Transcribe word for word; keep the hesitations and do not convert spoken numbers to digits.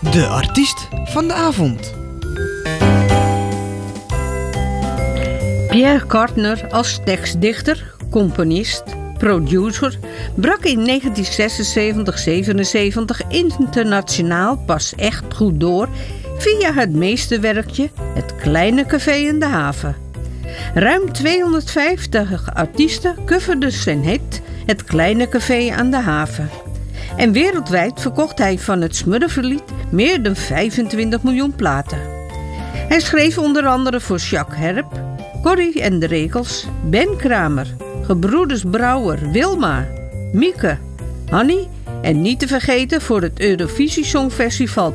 De artiest van de avond. Pierre Cardin als tekstdichter, componist, producer brak in negentien zesenzeventig zevenenzeventig internationaal pas echt goed door via het meesterwerkje Het Kleine Café in de Haven. Ruim tweehonderdvijftig artiesten coverden zijn hit Het Kleine Café aan de Haven. En wereldwijd verkocht hij van het Smurfenlied meer dan vijfentwintig miljoen platen. Hij schreef onder andere voor Jacques Herp, Corrie en de Rekels, Ben Kramer, Gebroeders Brouwer, Wilma, Mieke, Hanny en niet te vergeten voor het Eurovisie Songfestival